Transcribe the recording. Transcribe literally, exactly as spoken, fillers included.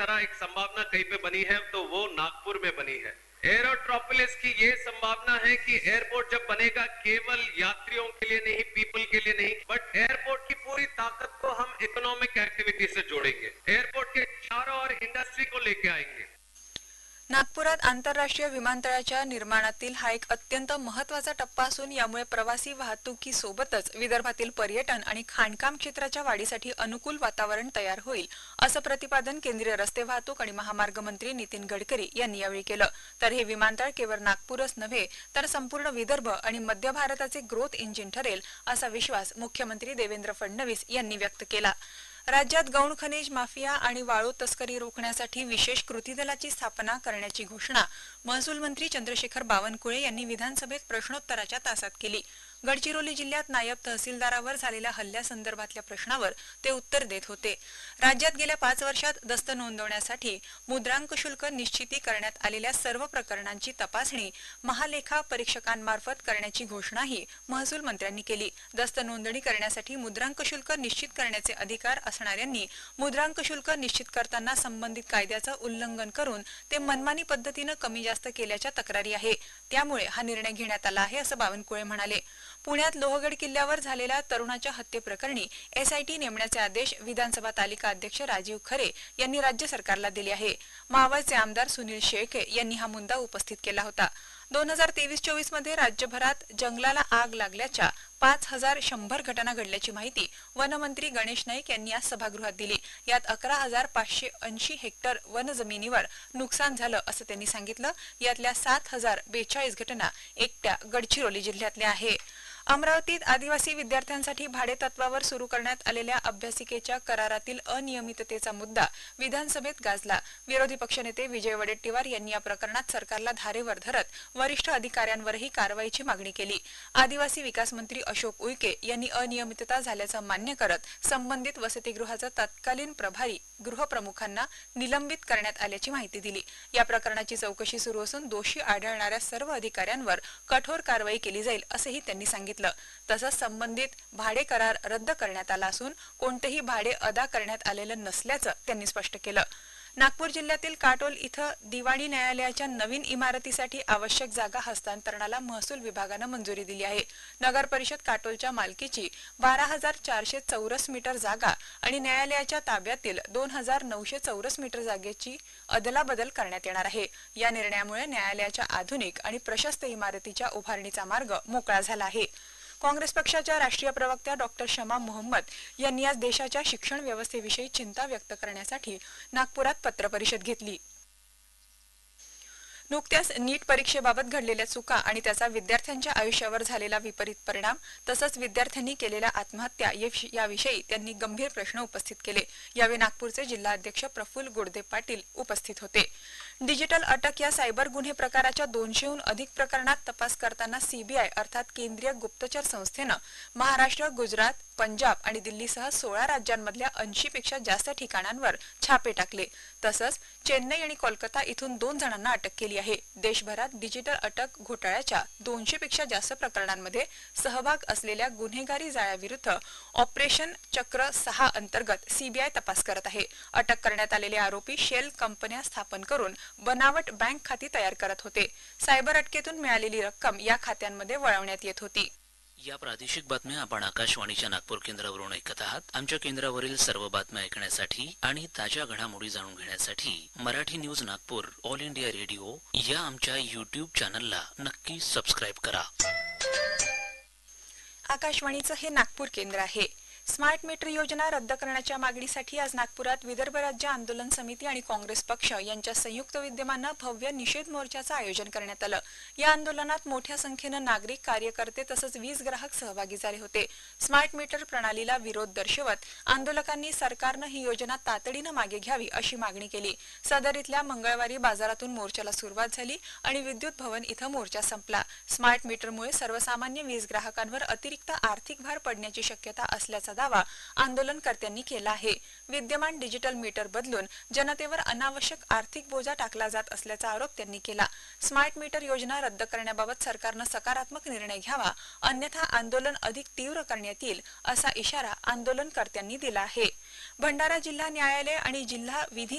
तरह एक संभावना कहीं पे बनी है तो वो नागपुर में बनी है। एयरोट्रोपोलिस की ये संभावना है कि एयरपोर्ट जब बनेगा केवल यात्रियों के लिए नहीं, पीपल के लिए नहीं, बट एयरपोर्ट की पूरी ताकत को हम इकोनॉमिक एक्टिविटी से जोड़ेंगे, एयरपोर्ट के चारों ओर इंडस्ट्री को लेके आएंगे। नागपुरात आंतरराष्ट्रीय विमानतळाच्या निर्माणातील हा एक अत्यंत महत्त्वाचा टप्पा असून यामुळे प्रवासी वाहतुकीसोबतच विदर्भातील पर्यटन आणि खाणकाम क्षेत्राच्या वाढीसाठी अनुकूल वातावरण तयार होईल असं प्रतिपादन केंद्रीय रस्ते वाहतूक आणि महामार्ग मंत्री नितीन गडकरी यांनी यावेळी केलं। तर हे विमानतळ केवळ नागपूरच नव्हे तर संपूर्ण विदर्भ आणि मध्य भारताचे ग्रोथ इंजिन ठरेल असा विश्वास मुख्यमंत्री देवेंद्र फडणवीस यांनी व्यक्त केला। राज्यात गौण खनिज माफिया आणि वाळू तस्करी रोखण्यासाठी विशेष कृती दलाची स्थापना करण्याची घोषणा महसूल मंत्री चंद्रशेखर बावनकुळे यांनी विधानसभेत प्रश्नोत्तराच्या तासात केली। गडचिरोली जिल्ह्यात नायब तहसीलदारावर झालेल्या हल्ल्यासंदर्भातल्या प्रश्नावर ते उत्तर देत होते। राज्यात गेल्या पाच वर्षात दस्त नोंदवण्यासाठी मुद्रांक शुल्क निश्चिती करण्यात आलेल्या सर्व प्रकरणांची तपासणी महालेखा परीक्षकांमार्फत करण्याची घोषणाही महसूल मंत्र्यांनी केली। दस्त नोंदणी करण्यासाठी मुद्रांक शुल्क निश्चित करण्याचे अधिकार असणाऱ्यांनी मुद्रांक शुल्क निश्चित करताना संबंधित कायद्याचं उल्लंघन करून ते मनमानी पद्धतीने कमी जास्त केल्याच्या तक्रारी आहे, त्यामुळे हा निर्णय घेण्यात आला आहे असं बावनकुळे म्हणाले। पुण्यात लोहगड किल्ल्यावर झालेल्या तरुणाच्या हत्येप्रकरणी एसआयटी नेमण्याचे आदेश विधानसभा तालिका अध्यक्ष राजीव खरे यांनी राज्य सरकारला दिले आहे। मावळचे आमदार सुनील शेळके यांनी हा मुद्दा उपस्थित केला होता। दोन हजार तेवीस चोवीस मध्ये राज्यभरात जंगलाला आग लागल्याच्या पाच हजार शंभर घटना घडल्याची माहिती वनमंत्री गणेश नाईक यांनी आज सभागृहात दिली। यात अकरा हजार पाचशे ऐंशी हेक्टर वन जमिनीवर नुकसान झालं असं त्यांनी सांगितलं। यातल्या सात हजार बेचाळीस घटना एकट्या गडचिरोली जिल्ह्यातल्या आहे। अमरावतीत आदिवासी विद्यार्थ्यांसाठी भाडे तत्वावर सुरू करण्यात आलेल्या अभ्यासिकेच्या करारातील अनियमिततेचा मुद्दा विधानसभेत गाजला। विरोधी पक्षनेते विजय वडेट्टीवार यांनी या प्रकरणात सरकारला धारेवर धरत वरिष्ठ अधिकाऱ्यांवरही कारवाईची मागणी केली। आदिवासी विकास मंत्री अशोक उईके यांनी अनियमितता झाल्याचं मान्य करत संबंधित वसतिगृहाचा तत्कालीन प्रभारी गृहप्रमुखांना निलंबित करण्यात आल्याची माहिती दिली। या प्रकरणाची चौकशी सुरू असून दोषी आढळणाऱ्या सर्व अधिकाऱ्यांवर कठोर कारवाई केली जाईल असंही त्यांनी सांगितलं। तसंच संबंधित भाडे करार रद्द करण्यात आला असून कोणतेही भाडे अदा करण्यात आलेलं नसल्याचं त्यांनी स्पष्ट केलं। नागपूर जिल्ह्यातील काटोल इथं दिवाणी न्यायालयाच्या नवीन इमारतीसाठी आवश्यक जागा हस्तांतरणाला महसूल विभागानं मंजुरी दिली आहे। नगर परिषद काटोलच्या मालकीची बारा हजार चारशे चौरस मीटर जागा आणि न्यायालयाच्या ताब्यातील दोन हजार नऊशे चौरस मीटर जागेची अदलाबदल करण्यात येणार आहे। या निर्णयामुळे न्यायालयाच्या आधुनिक आणि प्रशस्त इमारतीच्या उभारणीचा मार्ग मोकळा झाला आहे। काँग्रेस पक्षाच्या राष्ट्रीय प्रवक्त्या डॉक्टर शमा मोहम्मद यांनी आज देशाच्या शिक्षण व्यवस्थेविषयी चिंता व्यक्त करण्यासाठी नागपुरात पत्रपरिषद घेतली। नुकत्याच नीट परीक्षेबाबत घडलेल्या चुका आणि त्याचा विद्यार्थ्यांच्या आयुष्यावर झालेला विपरीत परिणाम तसंच विद्यार्थ्यांनी केलेल्या आत्महत्या याविषयी त्यांनी गंभीर प्रश्न उपस्थित केले। यावेळी नागपूरचे जिल्हाध्यक्ष प्रफुल्ल गोडदे पाटील उपस्थित होते। डिजिटल अटक या सायबर गुन्हे प्रकाराच्या दोनशेहून अधिक प्रकरणात तपास करताना सीबीआय अर्थात केंद्रीय गुप्तचर संस्थेनं महाराष्ट्र, गुजरात, पंजाब आणि दिल्लीसह सोळा राज्यांमधल्या ऐंशी पेक्षा जास्त ठिकाणांवर छापे टाकले। तसंच चेन्नई आणि कोलकाता इथून दोन जणांना अटक केली आहे। देशभरात डिजिटल अटक घोटाळ्याच्या दोनशे पेक्षा जास्त प्रकरणांमध्ये सहभाग असलेल्या गुन्हेगारी जाळ्याविरुद्ध ऑपरेशन चक्र सहा अंतर्गत सीबीआय तपास करत आहे। अटक करण्यात आलेले आरोपी शेल कंपन्या स्थापन करून बनावट बँक खाती तयार करत होते। सायबर अटकेतून मिळालेली रक्कम या खात्यांमध्ये वळवण्यात येत होती। या प्रादेशिक बातम्या आपण आकाशवाणीच्या नागपूर केंद्रावरून ऐकत आहात। आमच्या केंद्रावरील सर्व बातम्या ऐकण्यासाठी आणि ताज्या घडामोडी जाणून घेण्यासाठी Marathi news Nagpur all India radio या आमच्या यूट्यूब चॅनलला नक्की सबस्क्राईब करा। आकाशवाणीचं हे नागपूर केंद्र आहे। स्मार्ट मीटर योजना रद्द करण्याच्या मागणीसाठी आज नागपुरात विदर्भ राज्य आंदोलन समिती आणि काँग्रेस पक्ष यांच्या संयुक्त विद्यमानं भव्य निषेध मोर्चाचं आयोजन करण्यात आलं। या आंदोलनात मोठ्या संख्येनं नागरिक, कार्यकर्ते तसंच वीज ग्राहक सहभागी झाले होते। स्मार्ट मीटर प्रणालीला विरोध दर्शवत आंदोलकांनी सरकारनं ही योजना तातडीनं मागे घ्यावी अशी मागणी केली। सदरीतल्या मंगळवारी बाजारातून मोर्चाला सुरुवात झाली आणि विद्युत भवन इथं मोर्चा संपला। स्मार्ट मीटरमुळे सर्वसामान्य वीज ग्राहकांवर अतिरिक्त आर्थिक भार पडण्याची शक्यता असल्याचा दावा आंदोलनकर्त्यांनी केला आहे। विद्यमान डिजिटल मीटर बदलून जनतेवर अनावश्यक आर्थिक बोजा टाकला जात असल्याचा आरोप त्यांनी केला। स्मार्ट मीटर योजना रद्द करण्याबाबत सरकारनं सकारात्मक निर्णय घ्यावा, अन्यथा आंदोलन अधिक तीव्र करण्यात येईल असा इशारा आंदोलनकर्त्यांनी दिला आहे। भंडारा जिल्हा न्यायालय आणि जिल्हा विधी